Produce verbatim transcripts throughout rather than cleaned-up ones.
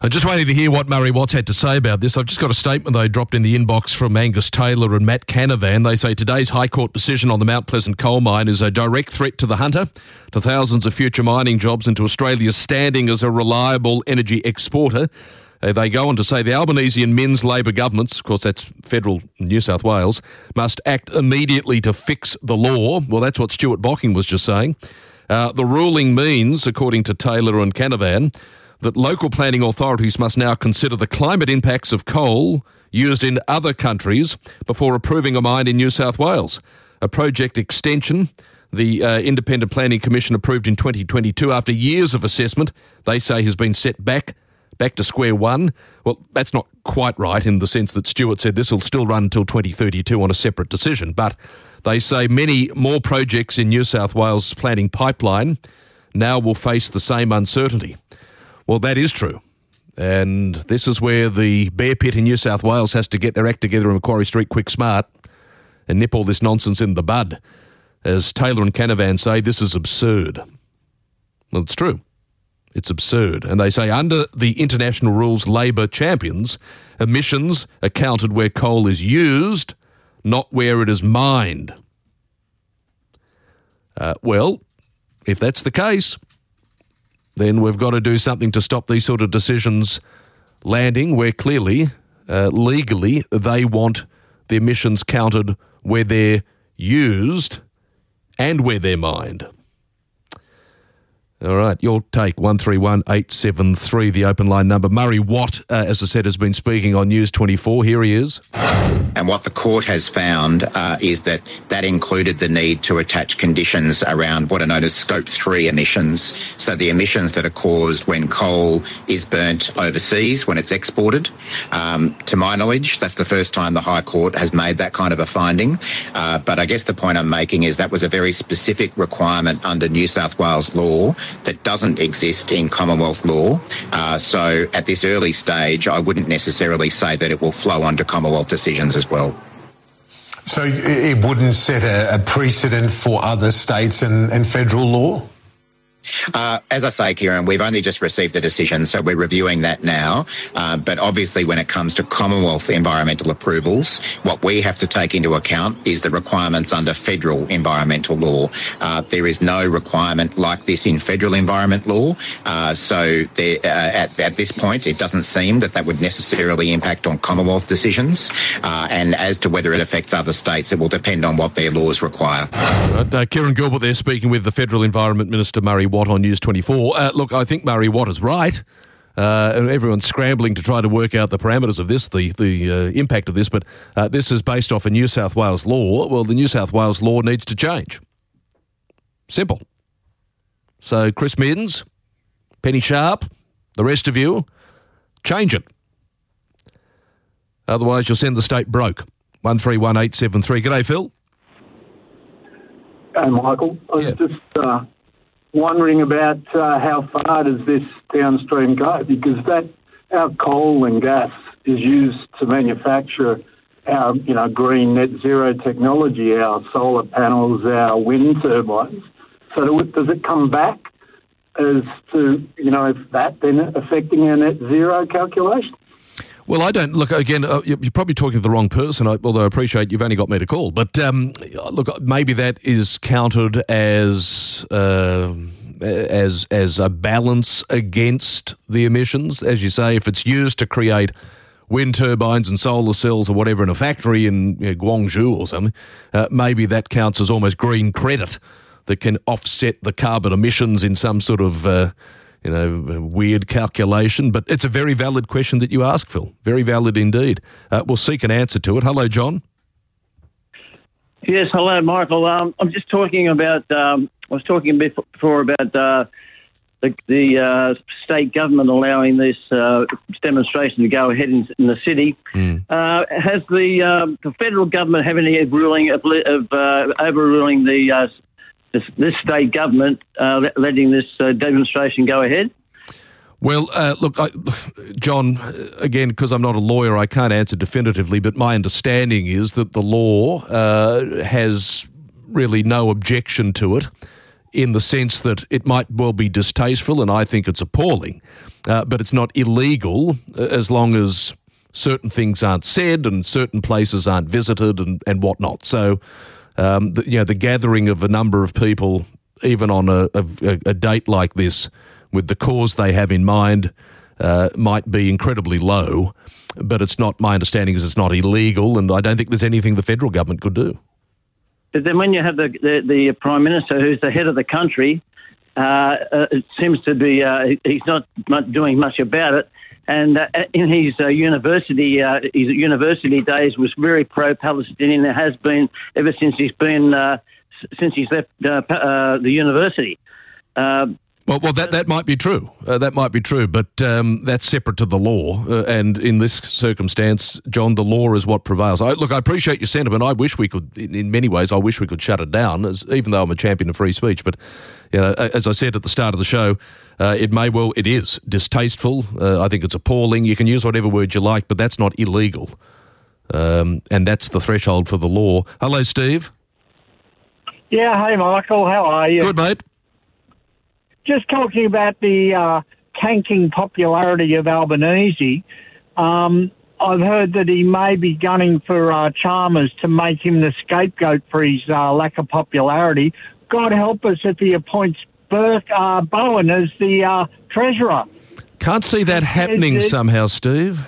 I'm just waiting to hear what Murray Watts had to say about this. I've just got a statement they dropped in the inbox from Angus Taylor and Matt Canavan. They say today's High Court decision on the Mount Pleasant coal mine is a direct threat to the Hunter, to thousands of future mining jobs and to Australia's standing as a reliable energy exporter. Uh, they go on to say the Albanese and Minns Labor governments, of course that's federal New South Wales, must act immediately to fix the law. Well, that's what Stuart Bocking was just saying. Uh, the ruling means, according to Taylor and Canavan, that local planning authorities must now consider the climate impacts of coal used in other countries before approving a mine in New South Wales. A project extension the uh, Independent Planning Commission approved in twenty twenty-two after years of assessment, they say has been set back, back to square one. Well, that's not quite right in the sense that Stuart said this will still run until twenty thirty-two on a separate decision, but they say many more projects in New South Wales planning pipeline now will face the same uncertainty. Well, that is true. And this is where the bear pit in New South Wales has to get their act together in Macquarie Street quick smart and nip all this nonsense in the bud. As Taylor and Canavan say, this is absurd. Well, it's true. It's absurd. And they say under the international rules, Labor champions, emissions are counted where coal is used, not where it is mined. Uh, well, if that's the case, then we've got to do something to stop these sort of decisions landing where clearly, uh, legally, they want the emissions counted where they're used and where they're mined. All right, your take, one three one eight seven three, the open line number. Murray Watt, uh, as I said, has been speaking on News twenty-four. Here he is. And what the court has found uh, is that that included the need to attach conditions around what are known as scope three emissions. So the emissions that are caused when coal is burnt overseas, when it's exported. Um, to my knowledge, that's the first time the High Court has made that kind of a finding. Uh, but I guess the point I'm making is that was a very specific requirement under New South Wales law that doesn't exist in Commonwealth law. Uh, so at this early stage, I wouldn't necessarily say that it will flow onto Commonwealth decisions as well. So it wouldn't set a, a precedent for other states and, and federal law? Uh, as I say, Kieran, we've only just received the decision, so we're reviewing that now. Uh, but obviously when it comes to Commonwealth environmental approvals, what we have to take into account is the requirements under federal environmental law. Uh, there is no requirement like this in federal environment law. Uh, so there, uh, at, at this point, it doesn't seem that that would necessarily impact on Commonwealth decisions. Uh, and as to whether it affects other states, it will depend on what their laws require. Right, uh, Kieran Gilbert there speaking with the Federal Environment Minister, Murray Watt, on News twenty-four. Uh, look, I think Murray Watt is right. Uh, and everyone's scrambling to try to work out the parameters of this, the, the uh, impact of this, but uh, this is based off a New South Wales law. Well, the New South Wales law needs to change. Simple. So Chris Minns, Penny Sharp, the rest of you, change it. Otherwise you'll send the state broke. one three one eight seven three. G'day, Phil. Hey, Michael. I was Yeah. just uh, wondering about uh, how far does this downstream go? Because that our coal and gas is used to manufacture our, you know, green net zero technology, our solar panels, our wind turbines. So do it, does it come back as to, you know, if that then affecting our net zero calculation? Well, I don't, look, again, uh, you're probably talking to the wrong person, although I appreciate you've only got me to call. But, um, look, maybe that is counted as uh, as as a balance against the emissions. As you say, if it's used to create wind turbines and solar cells or whatever in a factory in you know, Guangzhou or something, uh, maybe that counts as almost green credit that can offset the carbon emissions in some sort of... Uh, you know, weird calculation. But it's a very valid question that you ask, Phil. Very valid indeed. Uh, we'll seek an answer to it. Hello, John. Yes, hello, Michael. Um, I'm just talking about, um, I was talking before about uh, the, the uh, state government allowing this uh, demonstration to go ahead in, in the city. Mm. Uh, has the, um, the federal government have any ruling of, of uh, overruling the uh, This, this state government uh, letting this uh, demonstration go ahead? Well, uh, look, I, John, again, because I'm not a lawyer, I can't answer definitively, but my understanding is that the law uh, has really no objection to it in the sense that it might well be distasteful, and I think it's appalling, uh, but it's not illegal as long as certain things aren't said and certain places aren't visited and, and whatnot. So, um, the, you know, the gathering of a number of people, even on a, a, a date like this, with the cause they have in mind, uh, might be incredibly low, but it's not, my understanding is it's not illegal, and I don't think there's anything the federal government could do. But then when you have the, the, the Prime Minister who's the head of the country, uh, uh, it seems to be, uh, he's not doing much about it. And uh, in his uh, university uh, his university days was very pro-Palestinian. It has been ever since he's been, uh, since he's left uh, uh, the university. Uh, Well, well, that, that might be true. Uh, that might be true, but um, that's separate to the law. Uh, and in this circumstance, John, the law is what prevails. I, look, I appreciate your sentiment. I wish we could, in, in many ways, I wish we could shut it down, as, even though I'm a champion of free speech. But, you know, as I said at the start of the show, uh, it may well, it is distasteful. Uh, I think it's appalling. You can use whatever word you like, but that's not illegal. Um, and that's the threshold for the law. Hello, Steve. Yeah, hey, Michael. How are you? Good, mate. Just talking about the uh, tanking popularity of Albanese, um, I've heard that he may be gunning for uh, Chalmers to make him the scapegoat for his uh, lack of popularity. God help us if he appoints Burke uh, Bowen as the uh, treasurer. Can't see that happening It, it, somehow, Steve.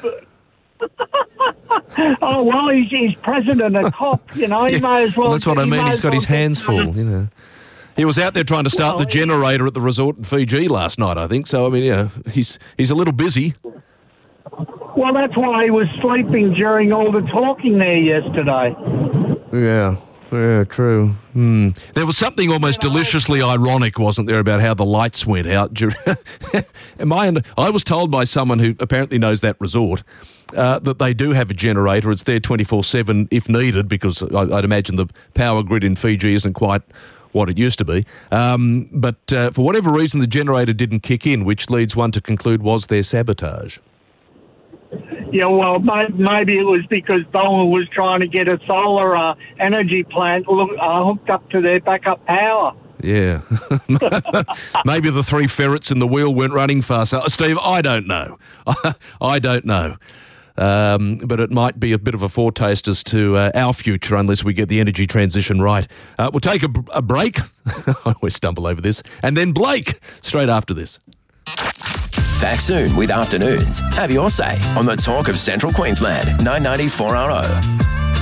Oh, well, he's, he's president of COP, you know, he Yeah, may as well... well, that's what I mean. He's got well his hands full, you know. He was out there trying to start Well, the generator at the resort in Fiji last night, I think. So, I mean, yeah, he's he's a little busy. Well, that's why he was sleeping during all the talking there yesterday. Yeah, yeah, true. Hmm. There was something almost deliciously ironic, wasn't there, about how the lights went out. Am I, I was told by someone who apparently knows that resort uh, that they do have a generator. It's there twenty-four seven if needed, because I, I'd imagine the power grid in Fiji isn't quite what it used to be. Um, but uh, for whatever reason, the generator didn't kick in, which leads one to conclude was there sabotage. Yeah, well, maybe it was because Bowen was trying to get a solar uh, energy plant look, uh, hooked up to their backup power. Yeah. Maybe the three ferrets in the wheel weren't running fast. Uh, Steve, I don't know. I don't know. Um, but it might be a bit of a foretaste as to uh, our future unless we get the energy transition right. Uh, we'll take a, a break. I always stumble over this. And then Blake, straight after this. Back soon with Afternoons. Have your say on the talk of Central Queensland. nine ninety four R O.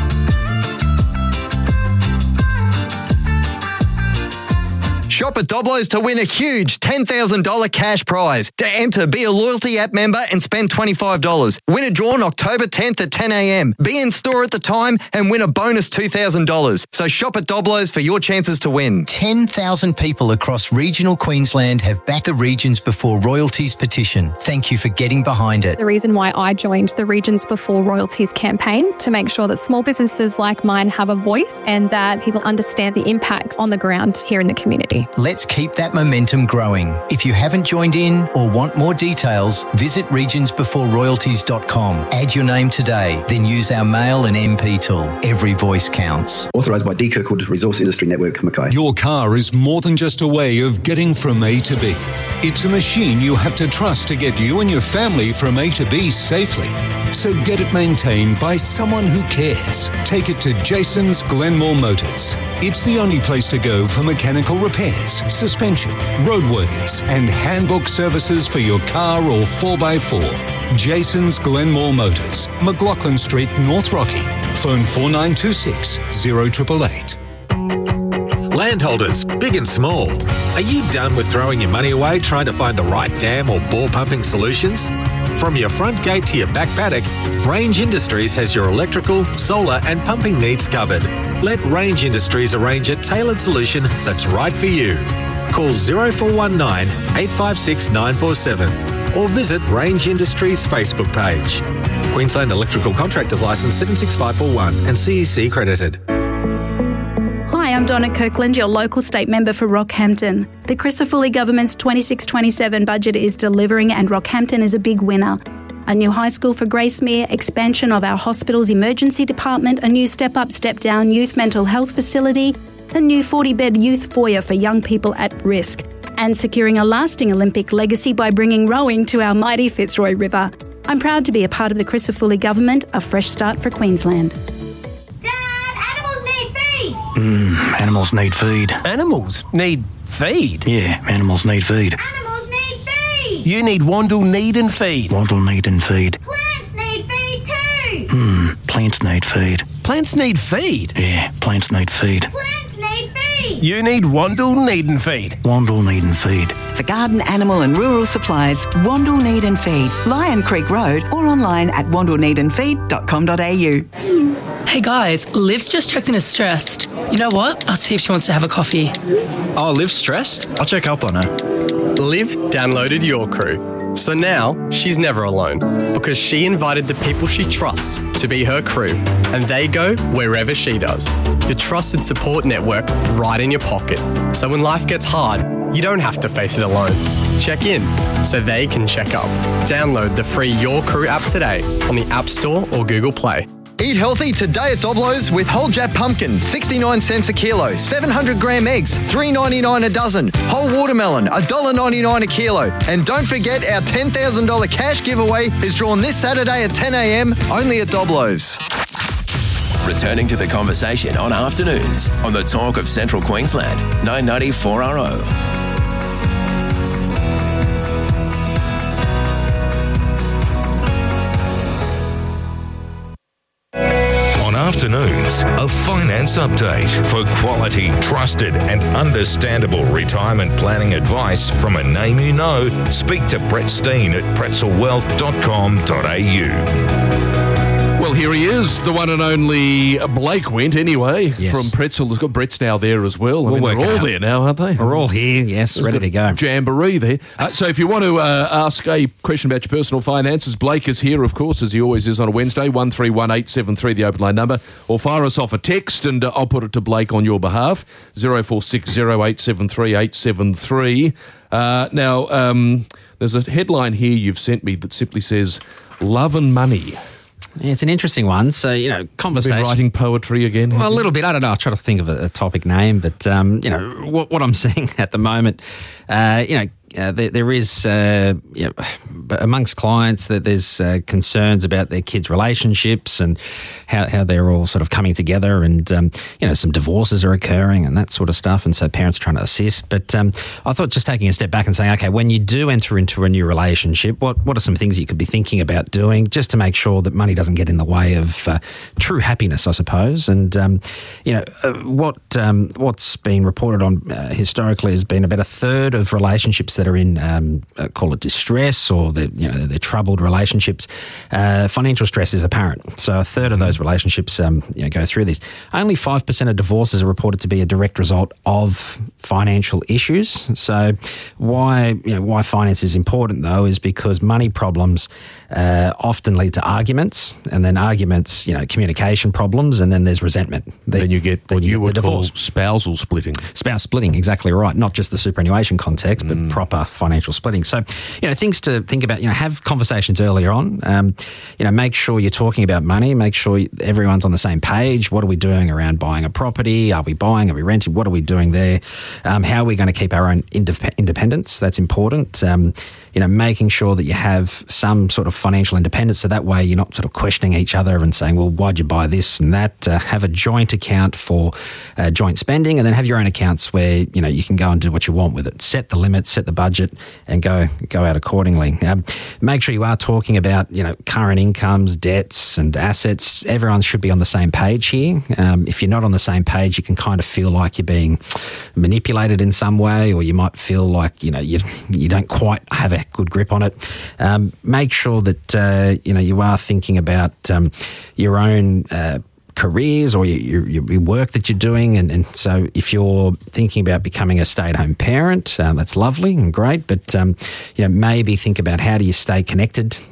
Shop at Doblo's to win a huge ten thousand dollars cash prize. To enter, be a Loyalty app member and spend twenty-five dollars. Win a draw on October tenth at ten a.m. Be in store at the time and win a bonus two thousand dollars. So shop at Doblo's for your chances to win. ten thousand people across regional Queensland have backed the Regions Before Royalties petition. Thank you for getting behind it. The reason why I joined the Regions Before Royalties campaign, to make sure that small businesses like mine have a voice and that people understand the impacts on the ground here in the community. Let's keep that momentum growing. If you haven't joined in or want more details, visit regions before royalties dot com. Add your name today, then use our mail and M P tool. Every voice counts. Authorised by D. Kirkwood Resource Industry Network, Mackay. Your car is more than just a way of getting from A to B. It's a machine you have to trust to get you and your family from A to B safely. So get it maintained by someone who cares. Take it to Jason's Glenmore Motors. It's the only place to go for mechanical repairs, suspension, roadworthies, and handbook services for your car or four by four. Jason's Glenmore Motors, McLaughlin Street, North Rocky. Phone four nine two six, zero eight eight eight. Landholders, big and small, are you done with throwing your money away trying to find the right dam or bore pumping solutions? From your front gate to your back paddock, Range Industries has your electrical, solar and pumping needs covered. Let Range Industries arrange a tailored solution that's right for you. Call zero four one nine, eight five six, nine four seven or visit Range Industries Facebook page. Queensland Electrical Contractors Licence seven six five four one and C E C accredited. Hi, I'm Donna Kirkland, your local state member for Rockhampton. The Crisafulli government's twenty-six twenty-seven budget is delivering and Rockhampton is a big winner. A new high school for Gracemere, expansion of our hospital's emergency department, a new step-up, step-down youth mental health facility, a new forty-bed youth foyer for young people at risk, and securing a lasting Olympic legacy by bringing rowing to our mighty Fitzroy River. I'm proud to be a part of the Christopherly government, a fresh start for Queensland. Mm, animals need feed. Animals need feed? Yeah, animals need feed. Animals need feed! You need Wandle Need and Feed. Wandle need and feed. Plants need feed too! Hmm, plants need feed. Plants need feed? Yeah, plants need feed. Plants need feed! You need Wandle Need and Feed. Wandle need and feed. For garden, animal and rural supplies, Wandle Need and Feed, Lion Creek Road, or online at wandle need and feed dot com dot a u. Hey guys, Liv's just checked in as stressed. You know what? I'll see if she wants to have a coffee. Oh, Liv's stressed? I'll check up on her. Liv downloaded Your Crew, so now she's never alone because she invited the people she trusts to be her crew, and they go wherever she does. Your trusted support network right in your pocket, so when life gets hard, you don't have to face it alone. Check in so they can check up. Download the free Your Crew app today on the App Store or Google Play. Eat healthy today at Doblo's with whole Jap pumpkin, sixty-nine cents a kilo, seven hundred gram eggs, three dollars ninety-nine a dozen, whole watermelon, one dollar ninety-nine a kilo. And don't forget our ten thousand dollars cash giveaway is drawn this Saturday at ten a m only at Doblo's. Returning to the conversation on afternoons on the Talk of Central Queensland, nine ninety-four R O. Afternoons, a finance update for quality, trusted and understandable retirement planning advice from a name you know. Speak to Brett Steen at pretzel wealth dot com dot a u. Well, here he is, the one and only Blake Wint, anyway, yes. from Pretzel. There's got Brett's now there as well. I We'll mean, they're all out. there now, aren't they? We're all here, yes, There's ready to go. Jamboree there. Uh, so if you want to uh, ask a question about your personal finances, Blake is here, of course, as he always is on a Wednesday, one three one eight seven three, the open line number, or fire us off a text and uh, I'll put it to Blake on your behalf, zero four six zero eight seven three eight seven three. Uh, now, um, there's a headline here you've sent me that simply says, Love and Money. Yeah, it's an interesting one. So, you know, conversation. Been writing poetry again? Well, a little bit. I don't know. I'll try to think of a, a topic name. But, um, you know, what, what I'm seeing at the moment, uh, you know, Uh, there, there is, uh, you know, amongst clients that there's uh, concerns about their kids' relationships and how, how they're all sort of coming together, and um, you know, some divorces are occurring and that sort of stuff, and so parents are trying to assist. But um, I thought just taking a step back and saying, okay, when you do enter into a new relationship, what what are some things you could be thinking about doing just to make sure that money doesn't get in the way of uh, true happiness, I suppose. And um, you know, uh, what um, what's been reported on uh, historically has been about a third of relationships that are in, um, uh, call it distress, or the you know they're troubled relationships. Uh, financial stress is apparent. So a third of those relationships um, you know, go through this. Only five percent of divorces are reported to be a direct result of financial issues. So why you know why finance is important though is because money problems uh, often lead to arguments, and then arguments, you know, communication problems, and then there's resentment. The, then you get then what you, you would the call divorce. spousal splitting. Spouse splitting, exactly right. Not just the superannuation context, but Mm. proper financial splitting. So, you know, things to think about, you know, have conversations earlier on. Um, you know, make sure you're talking about money. Make sure everyone's on the same page. What are we doing around buying a property? Are we buying? Are we renting? What are we doing there? Um, how are we going to keep our own indep- independence? That's important. Um, you know, making sure that you have some sort of financial independence, so that way you're not sort of questioning each other and saying, well, why'd you buy this and that? Uh, have a joint account for uh, joint spending, and then have your own accounts where, you know, you can go and do what you want with it. Set the limits, set the budget, and go go out accordingly. Um, make sure you are talking about, you know, current incomes, debts and assets. Everyone should be on the same page here. Um, if you're not on the same page, you can kind of feel like you're being manipulated in some way, or you might feel like, you know, you you don't quite have a good grip on it. Um, make sure that, uh, you know, you are thinking about um, your own uh, careers or your, your, your work that you're doing. And, and so if you're thinking about becoming a stay-at-home parent, uh, that's lovely and great. But, um, you know, maybe think about how do you stay connected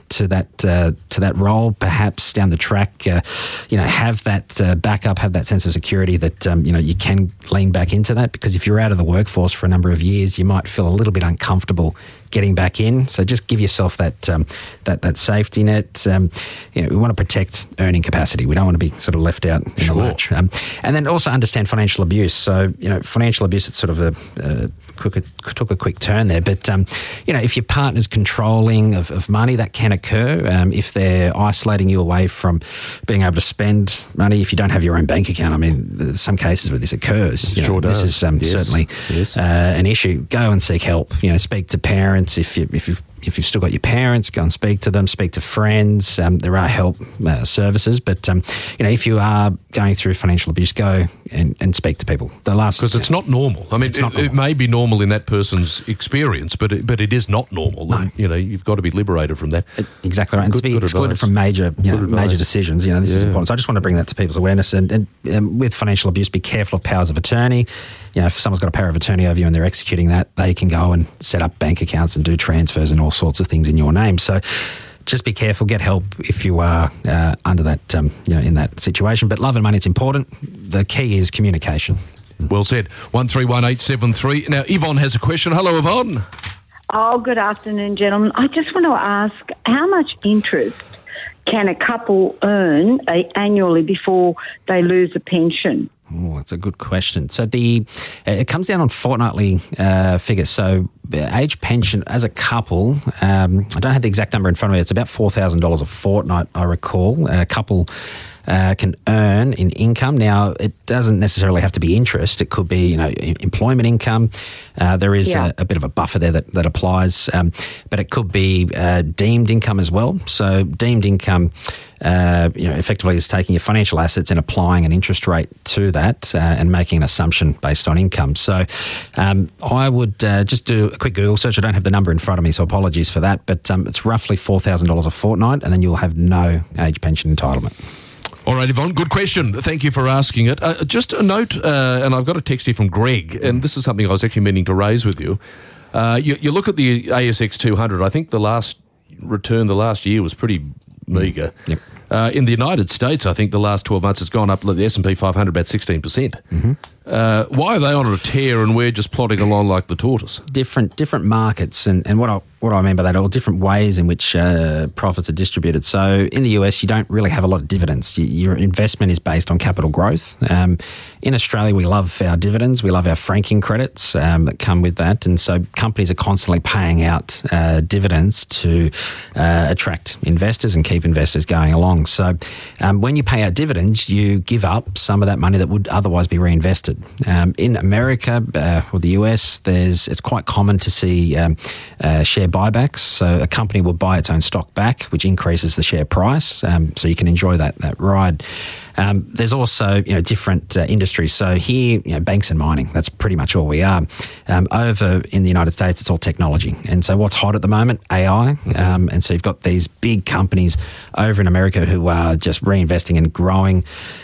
to that uh, to that role, perhaps down the track, uh, you know, have that uh, backup, have that sense of security that um, you know you can lean back into that. Because if you're out of the workforce for a number of years, you might feel a little bit uncomfortable getting back in. So just give yourself that um, that that safety net. Um, you know, we want to protect earning capacity. We don't want to be sort of left out in Sure. the lurch. Um, and then also understand financial abuse. So you know, financial abuse. It's sort of a uh, quick, took a quick turn there. But um, you know, if your partner's controlling of, of money, that can occur. Um, if they're isolating you away from being able to spend money, if you don't have your own bank account. I mean, there's some cases where this occurs. You know, Sure does. This is um, Yes. certainly Yes. uh, an issue. Go and seek help. You know, speak to parents. If you if you if you've still got your parents, go and speak to them. Speak to friends. Um, there are help uh, services, but um, you know, if you are going through financial abuse, go and, and speak to people. The last Because it's not normal. I mean, It's it, not normal. it may be normal in that person's experience, but it, but it is not normal. And, you know, you've got to be liberated from that. Exactly right. And Good- to be good excluded advice. from major, you know, Good major advice. decisions, you know, this is Yeah. important. So I just want to bring that to people's awareness. And, and um, with financial abuse, be careful of powers of attorney. You know, if someone's got a power of attorney over you and they're executing that, they can go and set up bank accounts and do transfers and all sorts of things in your name. So just be careful. Get help if you are uh, under that, um, you know, in that situation. But love and money, it's important. The key is communication. Well said. one three one eight seven three. Now, Yvonne has a question. Hello, Yvonne. Oh, good afternoon, gentlemen. I just want to ask, how much interest can a couple earn uh, annually before they lose a pension? Oh, that's a good question. So the it comes down on fortnightly uh, figures. So uh, age pension as a couple, um, I don't have the exact number in front of me. It's about four thousand dollars a fortnight, I recall. A couple uh, can earn in income. Now, it doesn't necessarily have to be interest. It could be, you know, em- employment income. Uh, there is Yeah. a, a bit of a buffer there that, that applies, um, but it could be uh, deemed income as well. So deemed income, uh, you know, effectively is taking your financial assets and applying an interest rate to that uh, and making an assumption based on income. So um, I would uh, just do a quick Google search. I don't have the number in front of me, so apologies for that. But um, it's roughly four thousand dollars a fortnight, and then you'll have no age pension entitlement. All right, Yvonne, good question. Thank you for asking it. Uh, just a note, uh, and I've got a text here from Greg, and this is something I was actually meaning to raise with you. Uh, you, you look at the A S X two hundred, I think the last return, the last year was pretty meagre. Yep. Uh, in the United States, I think the last twelve months has gone up, the S and P five hundred, about sixteen percent. Mm-hmm. Uh, why are they on a tear and we're just plodding along like the tortoise? Different different markets, and, and what I what I mean by that, all different ways in which uh, profits are distributed. So in the U S, you don't really have a lot of dividends. You, your investment is based on capital growth. Um, in Australia, we love our dividends. We love our franking credits um, that come with that, and so companies are constantly paying out uh, dividends to uh, attract investors and keep investors going along. So um, when you pay out dividends, you give up some of that money that would otherwise be reinvested. Um, in America uh, or the U S, there's it's quite common to see um, uh, share buybacks. So a company will buy its own stock back, which increases the share price. Um, so you can enjoy that that ride. Um, there's also, you know, different uh, industries. So here, you know, banks and mining, that's pretty much all we are. Um, over in the United States, it's all technology. And so what's hot at the moment? A I. Mm-hmm. Um, and so you've got these big companies over in America who are just reinvesting and growing.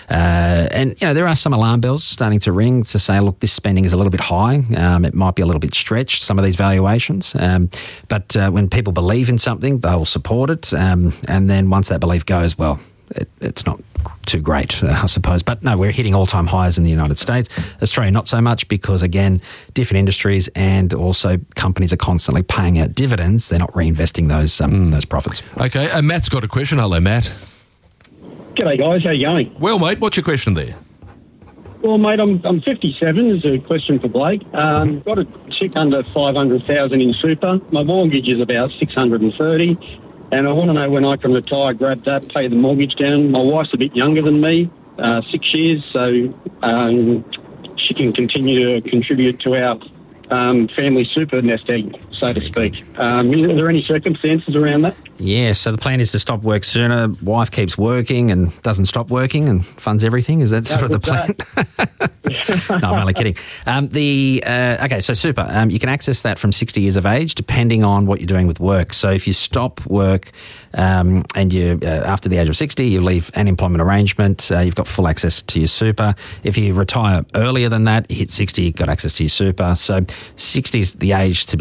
Uh, and, you know, there are some alarm bells starting to ring to say, look, this spending is a little bit high. Um, it might be a little bit stretched, some of these valuations. Um, but uh, when people believe in something, they'll support it. Um, and then once that belief goes, well, It, it's not too great, uh, I suppose. But no, we're hitting all-time highs in the United States. Australia, not so much because, again, different industries and also companies are constantly paying out dividends. They're not reinvesting those um, mm. those profits. Okay, uh, Matt's got a question. Hello, Matt. G'day, guys. How you going? Well, mate, what's your question there? Well, mate, I'm I'm fifty-seven. This is a question for Blake. Um, got a chick under five hundred thousand in super. My mortgage is about six hundred thirty. And I want to know when I can retire, grab that, pay the mortgage down. My wife's a bit younger than me, uh, six years, so um, she can continue to contribute to our um, family super nest egg, so to speak. Um, are there any circumstances around that? Yeah, so the plan is to stop work sooner. Wife keeps working and doesn't stop working and funds everything. Is that sort of the plan? No, I'm only kidding. Um, the uh, okay, so super. Um, you can access that from sixty years of age, depending on what you're doing with work. So if you stop work um, and you uh, after the age of sixty, you leave an employment arrangement, uh, you've got full access to your super. If you retire earlier than that, you hit sixty, you've got access to your super. So sixty is the age to be thinking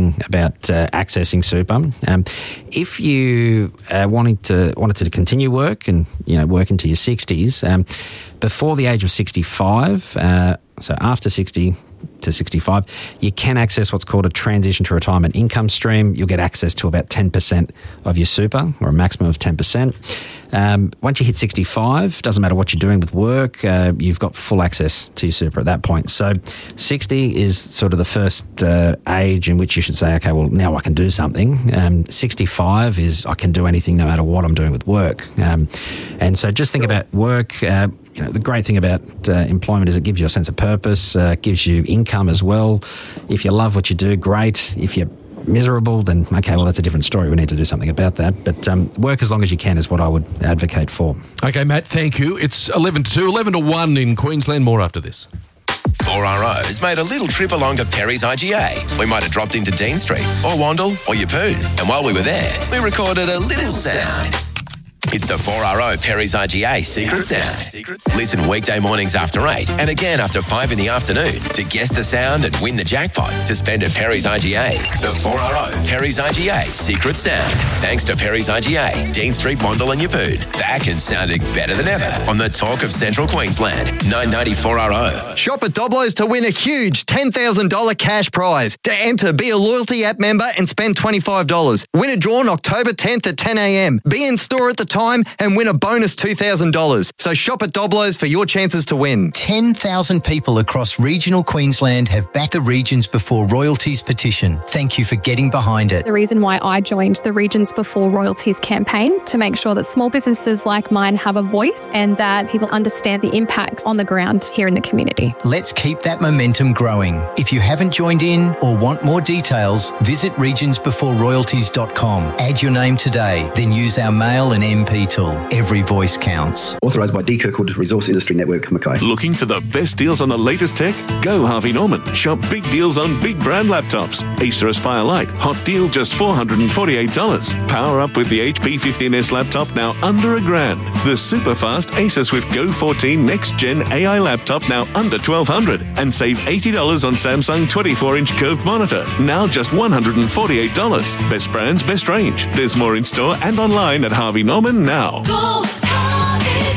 thinking about uh, accessing super. Um, if you uh, wanted to wanted to continue work and you know work into your sixties, um, before the age of sixty-five, uh, so after sixty to sixty-five, you can access what's called a transition to retirement income stream. You'll get access to about ten percent of your super, or a maximum of ten percent. Um, once you hit sixty-five, doesn't matter what you're doing with work, uh, you've got full access to your super at that point. So sixty is sort of the first uh, age in which you should say, okay, well, now I can do something. Um, sixty-five is I can do anything no matter what I'm doing with work. Um, and so just think about work. Uh, You know, the great thing about uh, employment is it gives you a sense of purpose, uh, gives you income as well. If you love what you do, great. If you're miserable, then okay, well, that's a different story. We need to do something about that. But um, work as long as you can is what I would advocate for. Okay, Matt, thank you. It's eleven to two, eleven to one in Queensland. More after this. four R O's made a little trip along to Perry's I G A. We might have dropped into Dean Street or Wandle or Yeppoon. And while we were there, we recorded a little sound. It's the four R O Perry's I G A Secret Sound. Listen weekday mornings after eight and again after five in the afternoon to guess the sound and win the jackpot to spend at Perry's I G A. The four R O Perry's I G A Secret Sound. Thanks to Perry's I G A, Dean Street, Wandle and Yeppoon. Back and sounding better than ever on the Talk of Central Queensland. nine ninety-four R O. Shop at Doblo's to win a huge ten thousand dollars cash prize. To enter, be a loyalty app member and spend twenty-five dollars. Win a draw on October tenth at ten a.m. Be in store at the time and win a bonus two thousand dollars. So shop at Doblo's for your chances to win. ten thousand people across regional Queensland have backed the Regions Before Royalties petition. Thank you for getting behind it. The reason why I joined the Regions Before Royalties campaign to make sure that small businesses like mine have a voice and that people understand the impacts on the ground here in the community. Let's keep that momentum growing. If you haven't joined in or want more details, visit regions before royalties dot com. Add your name today, then use our mail and M P tool. Every voice counts. Authorised by D Kirkwood Resource Industry Network, Mackay. Looking for the best deals on the latest tech? Go Harvey Norman. Shop big deals on big brand laptops. Acer Aspire Lite. Hot deal just four hundred forty-eight dollars. Power up with the H P fifteen S laptop now under a grand. The super fast Acer Swift Go fourteen Next Gen A I laptop now under twelve hundred dollars. And save eighty dollars on Samsung twenty-four inch curved monitor. Now just one hundred forty-eight dollars. Best brands, best range. There's more in store and online at Harvey Norman now. Go, Harvey,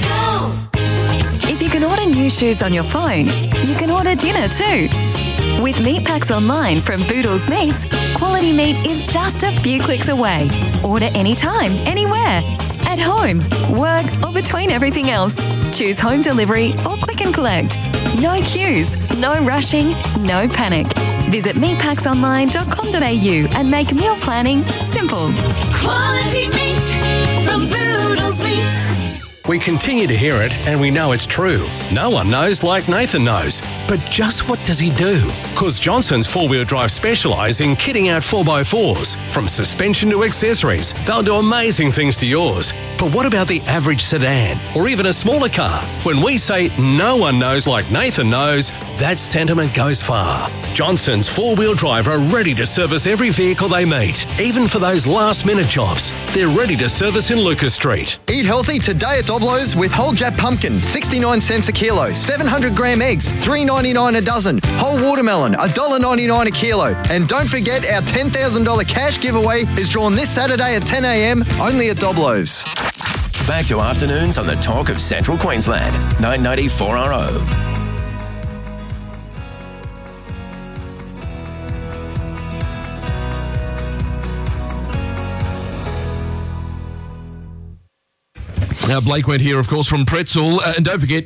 go. If you can order new shoes on your phone, you can order dinner too. With meat packs online from Boodles Meats, quality meat is just a few clicks away. Order anytime, anywhere. At home, work, or between everything else. Choose home delivery or click and collect. No queues, no rushing, no panic. Visit meat packs online dot com dot a u and make meal planning simple. Quality meat from Boodles Meats. We continue to hear it, and we know it's true. No one knows like Nathan knows. But just what does he do? Because Johnson's four-wheel drive specialise in kitting out four by fours. From suspension to accessories, they'll do amazing things to yours. But what about the average sedan, or even a smaller car? When we say no one knows like Nathan knows, that sentiment goes far. Johnson's four-wheel drive are ready to service every vehicle they meet, even for those last-minute jobs. They're ready to service in Lucas Street. Eat healthy today at Doblo's with whole Jap pumpkin, sixty-nine cents a kilo, seven hundred gram eggs, three ninety-nine a dozen, whole watermelon, one dollar ninety-nine a kilo. And don't forget our ten thousand dollars cash giveaway is drawn this Saturday at ten a.m. only at Doblo's. Back to afternoons on the Talk of Central Queensland. nine ninety-four R O. Now, Blake went here, of course, from Pretzel. Uh, and don't forget,